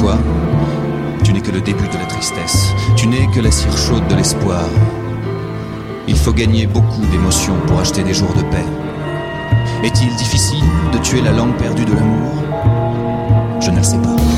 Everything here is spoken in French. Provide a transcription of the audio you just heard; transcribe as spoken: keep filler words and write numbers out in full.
toi, tu n'es que le début de la tristesse. Tu n'es que la cire chaude de l'espoir. Il faut gagner beaucoup d'émotions pour acheter des jours de paix. Est-il difficile de tuer la langue perdue de l'amour ? Je ne le sais pas.